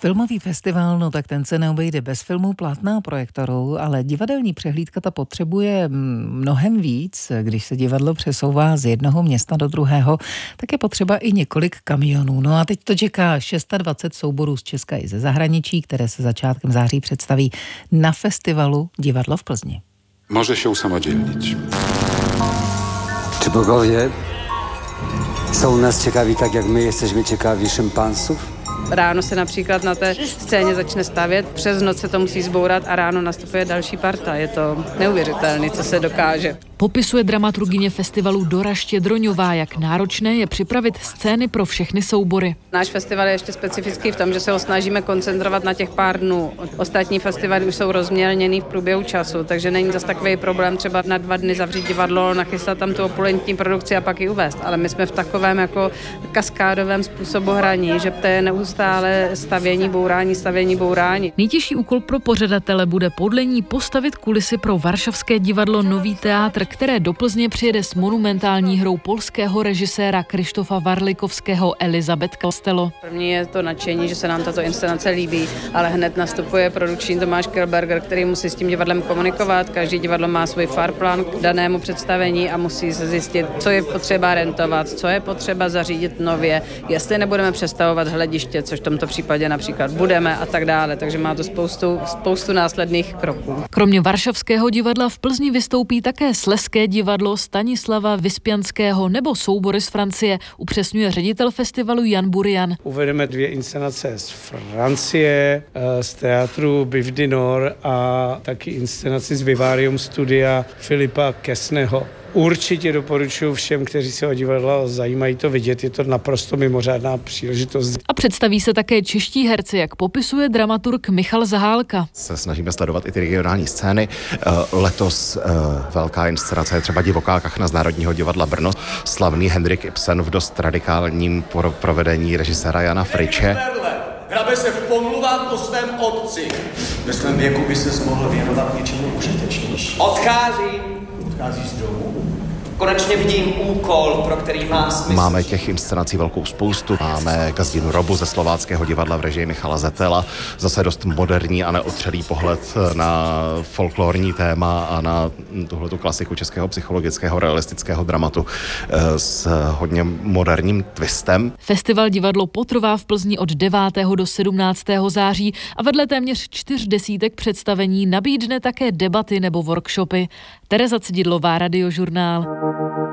Filmový festival, no tak ten se neobejde bez filmů, plátna a projektorů, ale divadelní přehlídka ta potřebuje mnohem víc. Když se divadlo přesouvá z jednoho města do druhého, tak je potřeba i několik kamionů. No a teď to čeká 26 souborů z Česka i ze zahraničí, které se začátkem září představí na festivalu Divadlo v Plzni. Może się usamodzielnić. Czy bogowie są nas ciekawi tak, jak my jesteśmy ciekawi szympansów? Ráno se například na té scéně začne stavět, přes noc se to musí zbourat a ráno nastupuje další parta. Je to neuvěřitelné, co se dokáže. Popisuje dramaturgyně festivalu Dora Štědroňová, jak náročné je připravit scény pro všechny soubory. Náš festival je ještě specifický v tom, že se ho snažíme koncentrovat na těch pár dnů. Ostatní festivaly už jsou rozmělněný v průběhu času, takže není zas takový problém třeba na 2 dny zavřít divadlo, nachystat tam tu opulentní produkci a pak ji uvést. Ale my jsme v takovém jako kaskádovém způsobu hraní, že to je neustále stavění, bourání. Nejtěžší úkol pro pořadatele bude podle ní postavit kulisy pro varšavské divadlo Nový teátr, které do Plzně přijede s monumentální hrou polského režiséra Krzysztofa Warlikowskiego Elizabeth Costello. První je to nadšení, že se nám tato inscenace líbí, ale hned nastupuje produkční Tomáš Kilberger, který musí s tím divadlem komunikovat. Každý divadlo má svůj farplan k danému představení a musí se zjistit, co je potřeba rentovat, co je potřeba zařídit nově, jestli nebudeme přestavovat hlediště, což v tomto případě například budeme a tak dále. Takže má to spoustu následných kroků. Kromě varšavského divadla v Plzni vystoupí také Slezské divadlo Stanislava Vyspianského nebo soubory z Francie, upřesňuje ředitel festivalu Jan Burian. Uvedeme 2 inscenace z Francie, z teatru Biv du Nord a taky inscenaci z Vivarium studia Filipa Kesneho. Určitě doporučuji všem, kteří se o divadlo zajímají, to vidět, je to naprosto mimořádná příležitost. A představí se také čeští herci, jak popisuje dramaturg Michal Zahálka. Se snažíme sledovat i ty regionální scény. Letos velká inscenace je třeba Divoká kachna z Národního divadla Brno. Slavný Henrik Ibsen v dost radikálním provedení režiséra Jana Friče. Hrabe se v pomluvách o svém otci. Ve svém věku by se mohl věnovat něčemu užitečnější. Odcházíš z domu? Konečně vidím úkol, pro který má smysl. Máme těch inscenací velkou spoustu. Máme Gazdinu Robu ze Slováckého divadla v režii Michala Zetela. Zase dost moderní a neotřelý pohled na folklorní téma a na tuhletu klasiku českého psychologického realistického dramatu s hodně moderním twistem. Festival Divadlo potrvá v Plzni od 9. do 17. září a vedle téměř 40 představení nabídne také debaty nebo workshopy. Tereza Cididlová, Radiožurnál.